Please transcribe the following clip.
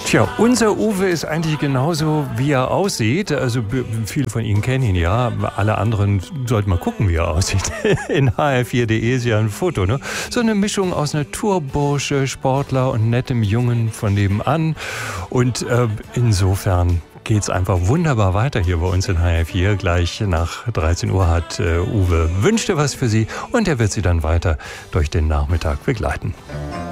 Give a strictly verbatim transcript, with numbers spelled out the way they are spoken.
Tja, unser Uwe ist eigentlich genauso, wie er aussieht. Also viele von Ihnen kennen ihn ja. Alle anderen sollten mal gucken, wie er aussieht. In H R vier punkt de ist ja ein Foto, ne? So eine Mischung aus Naturbursche, Sportler und nettem Jungen von nebenan. Und äh, insofern geht's einfach wunderbar weiter hier bei uns in H R vier. Gleich nach dreizehn Uhr hat äh, Uwe Wünschte was für Sie und er wird Sie dann weiter durch den Nachmittag begleiten.